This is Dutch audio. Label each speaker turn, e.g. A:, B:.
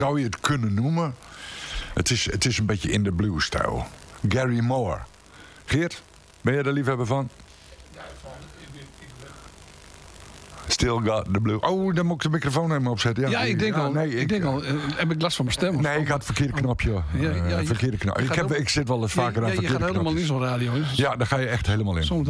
A: zou je het kunnen noemen? Het is een beetje in de blues-stijl. Gary Moore. Geert, ben je er liefhebber van? Still got the blue. Oh, dan moet ik de microfoon even opzetten.
B: Ja, ik denk al. Heb ik last van mijn stem?
A: Nee, ik had het verkeerde knopje. Verkeerde knop. Ik zit wel eens vaker aan het verkeerde knopje.
B: Je gaat helemaal in zo'n radio.
A: Ja, daar ga je echt helemaal in.